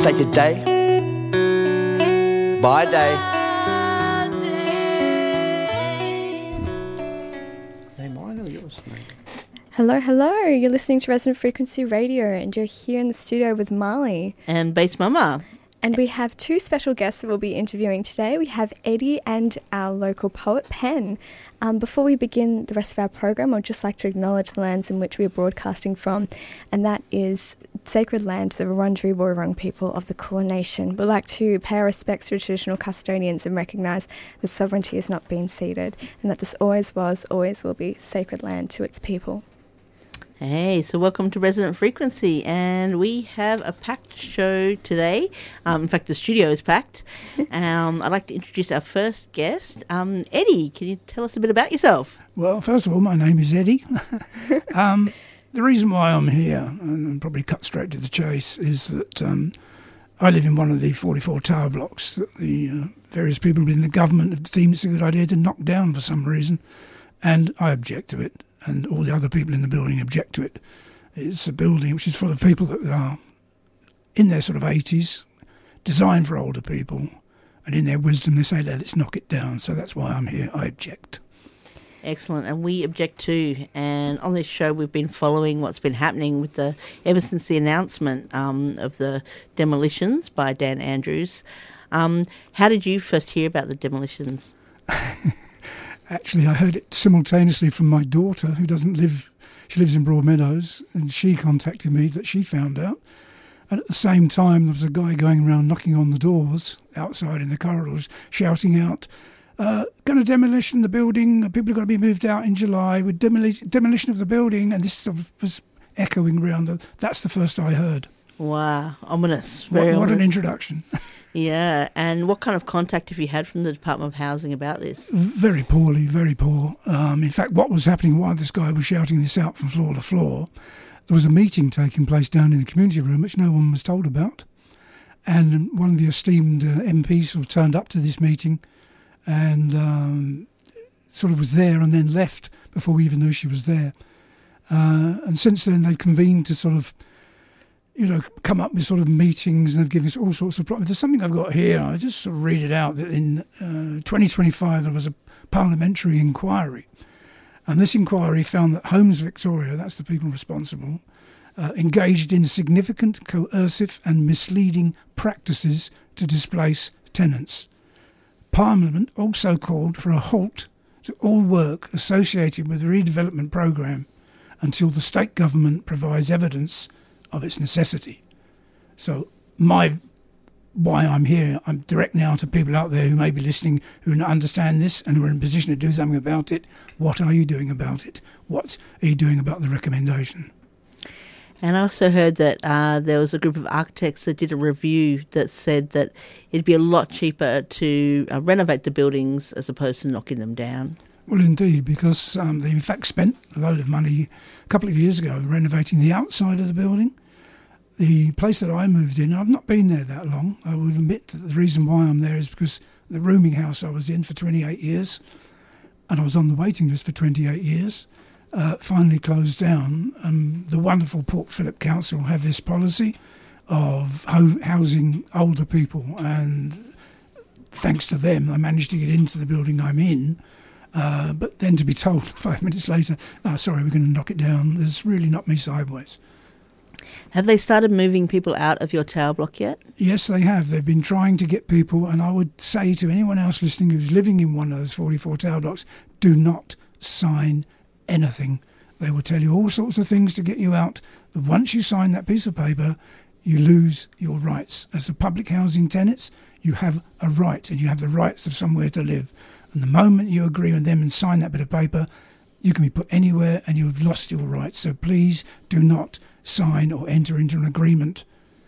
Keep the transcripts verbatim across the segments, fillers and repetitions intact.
take it day by day. Hey, mine or yours, mate? Hello, hello. You're listening to Resonant Frequency Radio and you're here in the studio with Marley. And Bass Mama. And we have two special guests that we'll be interviewing today. We have Eddie and our local poet, Pen. Um, before we begin the rest of our program, I'd just like to acknowledge the lands in which we are broadcasting from, and that is sacred land to the Wurundjeri Woi-wurrung people of the Kulin Nation. We'd like to pay our respects to traditional custodians and recognise that sovereignty has not been ceded, and that this always was, always will be sacred land to its people. Hey, so welcome to Resonant Frequency, and we have a packed show today. Um, in fact, the studio is packed. um, I'd like to introduce our first guest. Um, Eddie, can you tell us a bit about yourself? Well, first of all, my name is Eddie. um, the reason why I'm here, and I'll probably cut straight to the chase, is that um, I live in one of the forty-four tower blocks that the uh, various people within the government have deemed it's a good idea to knock down for some reason, and I object to it. And all the other people in the building object to it. It's a building which is full of people that are in their sort of eighties, designed for older people, and in their wisdom they say, let's knock it down. So that's why I'm here. I object. Excellent, and we object too. And on this show we've been following what's been happening with the ever since the announcement um, of the demolitions by Dan Andrews. Um, how did you first hear about the demolitions? Actually, I heard it simultaneously from my daughter, who doesn't live, she lives in Broadmeadows, and she contacted me that she found out. And at the same time, there was a guy going around knocking on the doors outside in the corridors, shouting out, uh, going to demolition the building, people are going to be moved out in July with demoli- demolition of the building, and this sort of was echoing around. The, that's the first I heard. Wow, ominous. Very What, what ominous. an introduction. Yeah, and what kind of contact have you had from the Department of Housing about this? Very poorly, very poor. Um, in fact, what was happening while this guy was shouting this out from floor to floor, there was a meeting taking place down in the community room which no one was told about. And one of the esteemed uh, M Ps sort of turned up to this meeting and um, sort of was there and then left before we even knew she was there. Uh, and since then they convened to sort of you know, come up with sort of meetings and they've given us all sorts of problems. There's something I've got here. I just sort of read it out that in uh, twenty twenty-five there was a parliamentary inquiry. And this inquiry found that Homes Victoria, that's the people responsible, uh, engaged in significant coercive and misleading practices to displace tenants. Parliament also called for a halt to all work associated with the redevelopment programme until the state government provides evidence of its necessity. So my why I'm here, I'm direct now to people out there who may be listening who understand this and who are in a position to do something about it. What are you doing about it? What are you doing about the recommendation? And I also heard that uh, there was a group of architects that did a review that said that it'd be a lot cheaper to uh, renovate the buildings as opposed to knocking them down. Well, indeed, because um, they in fact spent a load of money a couple of years ago renovating the outside of the building. The place that I moved in, I've not been there that long. I will admit that the reason why I'm there is because the rooming house I was in for twenty-eight years, and I was on the waiting list for twenty-eight years, uh, finally closed down. Um, the wonderful Port Phillip Council have this policy of ho- housing older people, and thanks to them, I managed to get into the building I'm in. Uh, but then to be told five minutes later, oh, sorry, we're going to knock it down, has really knocked me sideways. Have they started moving people out of your tower block yet? Yes, they have. They've been trying to get people, and I would say to anyone else listening who's living in one of those forty-four tower blocks, do not sign anything. They will tell you all sorts of things to get you out, but once you sign that piece of paper, you lose your rights. As a public housing tenants, you have a right, and you have the rights of somewhere to live. And the moment you agree with them and sign that bit of paper, you can be put anywhere and you have lost your rights. So please do not sign or enter into an agreement.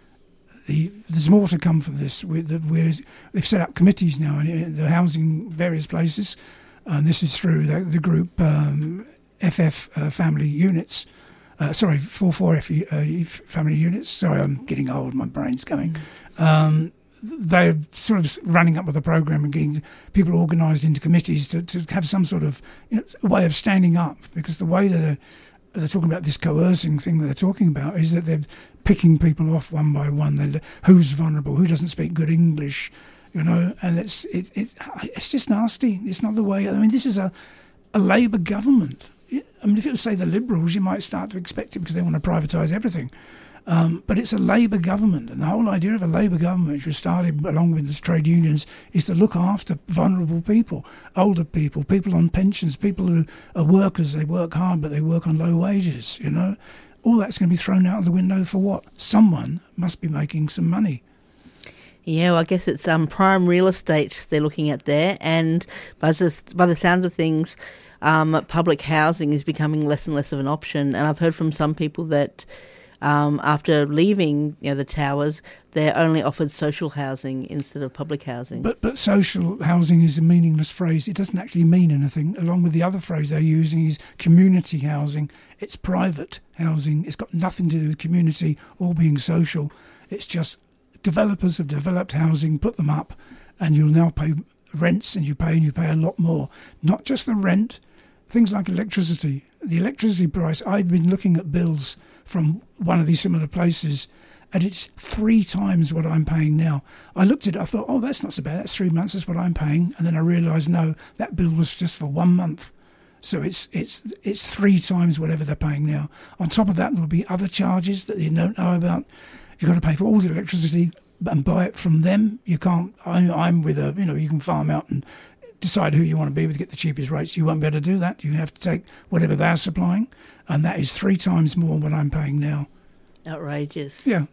The, there's more to come from this. We're, we're, they've set up committees now in the housing various places, and this is through the, the group um, F F uh, Family Units. Uh, sorry, forty-four F uh, Family Units. Sorry, I'm getting old. My brain's going. Um, they're sort of running up with a program and getting people organised into committees to, to have some sort of you know, way of standing up, because the way that they're talking about this coercing thing that they're talking about, is that they're picking people off one by one. They're, who's vulnerable? Who doesn't speak good English? You know, and it's it, it it's just nasty. It's not the way. I mean, this is a a Labour government. I mean, if it was, say, the Liberals, you might start to expect it because they want to privatise everything. Um, but it's a Labour government, and the whole idea of a Labour government, which was started along with the trade unions, is to look after vulnerable people, older people, people on pensions, people who are workers. They work hard, but they work on low wages. You know, all that's going to be thrown out of the window for what? Someone must be making some money. Yeah, well, I guess it's um, prime real estate they're looking at there, and by the, by the sounds of things, um, public housing is becoming less and less of an option. And I've heard from some people that um, after leaving, you know, the towers, they're only offered social housing instead of public housing. But but social housing is a meaningless phrase. It doesn't actually mean anything. Along with the other phrase they're using is community housing. It's private housing. It's got nothing to do with community or being social. It's just developers have developed housing, put them up, and you'll now pay rents, and you pay and you pay a lot more. Not just the rent, things like electricity. The electricity price, I've been looking at bills from one of these similar places, and it's three times what I'm paying now. I looked at it, I thought, oh, that's not so bad, that's three months, that's what I'm paying. And then I realised, no, that bill was just for one month. So it's it's it's three times whatever they're paying now. On top of that, there'll be other charges that you don't know about. You've got to pay for all the electricity and buy it from them. You can't, I'm, I'm with a, you know, you can farm out and decide who you want to be with, get the cheapest rates. You won't be able to do that. You have to take whatever they're supplying, and that is three times more what I'm paying now. Outrageous. Yeah.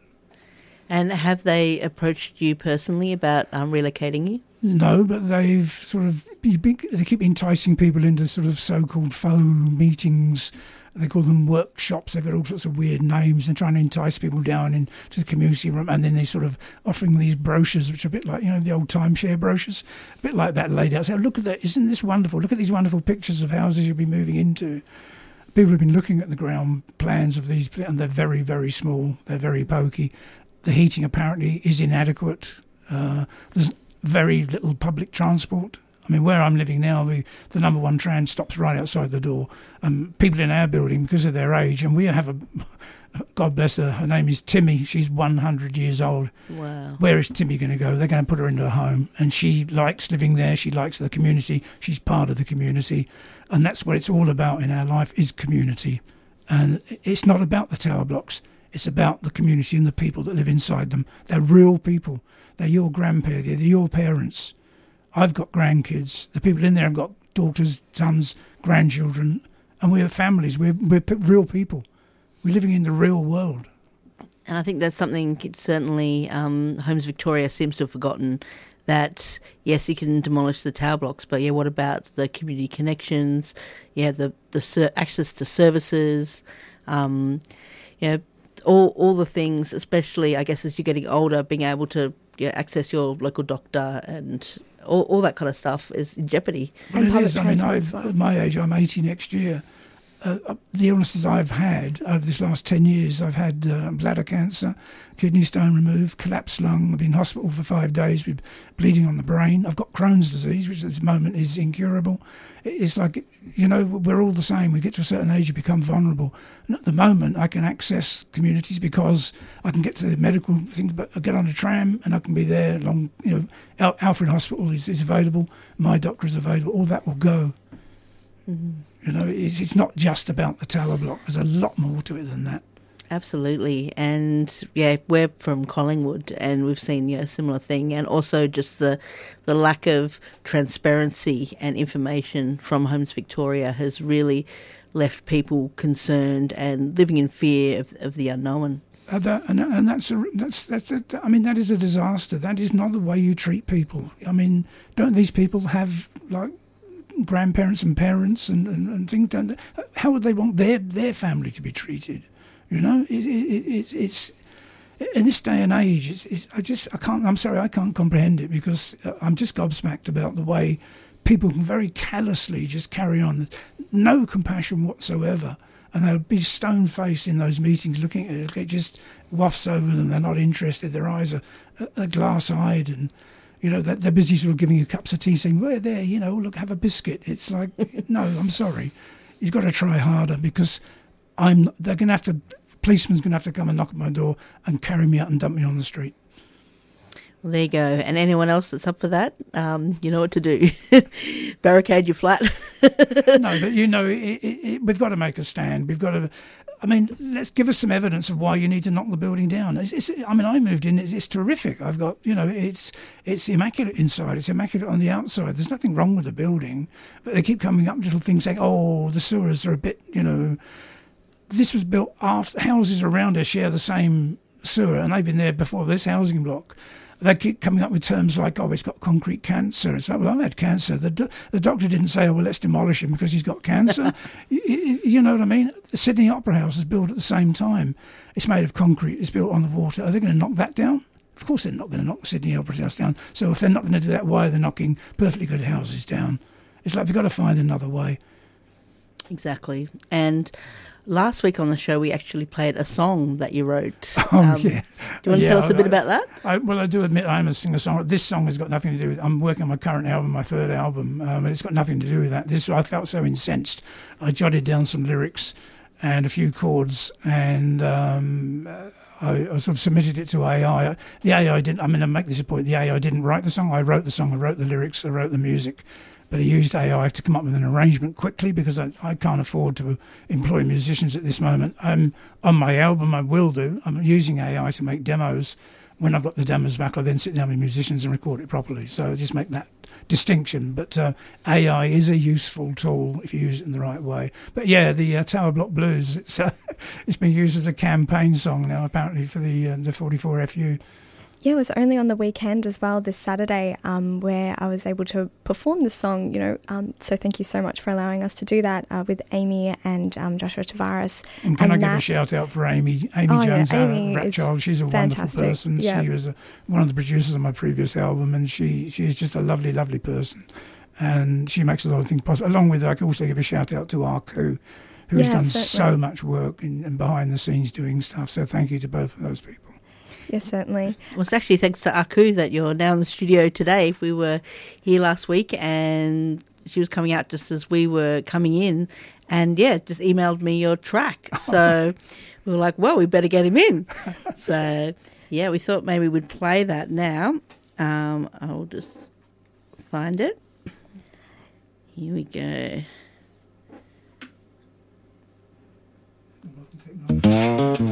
And have they approached you personally about um, relocating you? No, but they've sort of, they keep enticing people into sort of so-called faux meetings. They call them workshops. They've got all sorts of weird names. They're trying to entice people down into the community room, and then they sort of offering these brochures, which are a bit like, you know, the old timeshare brochures, a bit like that laid out. So look at that. Isn't this wonderful? Look at these wonderful pictures of houses you'll be moving into. People have been looking at the ground plans of these, and they're very, very small. They're very pokey. The heating apparently is inadequate. Uh, there's very little public transport. I mean, where I'm living now, the, the number one tram stops right outside the door. And people in our building, because of their age, and we have a, God bless her, her name is Timmy. She's one hundred years old. Wow. Where is Timmy going to go? They're going to put her into a home. And she likes living there. She likes the community. She's part of the community. And that's what it's all about in our life, is community. And it's not about the tower blocks. It's about the community and the people that live inside them. They're real people. They're your grandparents. They're your parents. I've got grandkids. The people in there have got daughters, sons, grandchildren, and we're families. We're, we're p- real people. We're living in the real world. And I think that's something certainly um, Homes Victoria seems to have forgotten, that, yes, you can demolish the tower blocks, but, yeah, what about the community connections, yeah, the, the ser- access to services, um, you know, all, all the things, especially, I guess, as you're getting older, being able to yeah, access your local doctor and all, all that kind of stuff is in jeopardy. Well, And it is. I mean, transport I, as well. at my age, I'm eighty next year. Uh, the illnesses I've had over this last ten years, I've had uh, bladder cancer, kidney stone removed, collapsed lung. I've been in hospital for five days with bleeding on the brain. I've got Crohn's disease, which at this moment is incurable. It's like, you know, we're all the same. We get to a certain age, you become vulnerable. And at the moment, I can access communities because I can get to the medical things, but I get on a tram and I can be there long, you know, Al- Alfred Hospital is, is available, my doctor is available, all that will go. Mm-hmm. You know, it's, it's not just about the tower block. There's a lot more to it than that. Absolutely. And, yeah, we're from Collingwood and we've seen, you know, a similar thing. And also just the the lack of transparency and information from Homes Victoria has really left people concerned and living in fear of, of the unknown. Uh, that, and, and that's a, that's that's a, I mean, that is a disaster. That is not the way you treat people. I mean, don't these people have, like, grandparents and parents and, and, and things? Don't they? How would they want their, their family to be treated? You know, it, it, it, it's in this day and age. It's, it's, I just, I can't. I'm sorry, I can't comprehend it because I'm just gobsmacked about the way people can very callously just carry on, no compassion whatsoever, and they'll be stone faced in those meetings, looking at it. It just wafts over them. They're not interested. Their eyes are, are glass eyed, and you know they're busy sort of giving you cups of tea, saying, "Well, there, you know, look, have a biscuit." It's like, no, I'm sorry, you've got to try harder because I'm. They're going to have to. Policeman's going to have to come and knock at my door and carry me out and dump me on the street. Well, there you go. And anyone else that's up for that, um, you know what to do. Barricade your flat. No, but you know, it, it, it, we've got to make a stand. We've got to. I mean, let's give us some evidence of why you need to knock the building down. It's, it's, I mean, I moved in. It's, it's terrific. I've got, you know, it's it's immaculate inside. It's immaculate on the outside. There's nothing wrong with the building, but they keep coming up with little things saying, "Oh, the sewers are a bit," you know. This was built after houses around us share the same sewer, and they've been there before this housing block. They keep coming up with terms like, oh, it's got concrete cancer. It's like, well, I've had cancer. The, do- the doctor didn't say, oh, well, let's demolish him because he's got cancer. you, you, you know what I mean? The Sydney Opera House was built at the same time. It's made of concrete. It's built on the water. Are they going to knock that down? Of course they're not going to knock the Sydney Opera House down. So if they're not going to do that, why are they knocking perfectly good houses down? It's like they've got to find another way. Exactly. And last week on the show, we actually played a song that you wrote. Oh, um, yeah. Do you want to yeah, tell us a bit I, about that? I, well, I do admit I'm a singer-songwriter. This song has got nothing to do with... I'm working on my current album, my third album, um, and it's got nothing to do with that. This I felt so incensed. I jotted down some lyrics and a few chords, and um, I, I sort of submitted it to A I. The A I didn't... I mean, I make this a point. The A I didn't write the song. I wrote the song. I wrote the lyrics. I wrote the music. But I used A I to come up with an arrangement quickly because I, I can't afford to employ musicians at this moment. Um, on my album, I will do. I'm using A I to make demos. When I've got the demos back, I then sit down with musicians and record it properly. So I just make that distinction. But uh, A I is a useful tool if you use it in the right way. But yeah, the uh, Tower Block Blues, it's uh, it's been used as a campaign song now, apparently, for the uh, the forty-four F U. Yeah, it was only on the weekend as well, this Saturday, um, where I was able to perform the song, you know, um, so thank you so much for allowing us to do that uh, with Amy and um, Joshua Tavares. And can and I give Matt. a shout out for Amy, Amy Oh, Jones, yeah, our Amy rat is child. She's a fantastic. wonderful person. Yeah. She was a, one of the producers of my previous album, and she she's just a lovely, lovely person. And she makes a lot of things possible. Along with, I can also give a shout out to Arku, who has Yeah, done certainly. so much work in, and behind the scenes doing stuff. So thank you to both of those people. Yes, certainly. Well, it's actually thanks to Aku that you're now in the studio today. We were here last week and she was coming out just as we were coming in and, yeah, just emailed me your track. So we were like, well, we better get him in. So, yeah, we thought maybe we'd play that now. Um, I'll just find it. Here we go.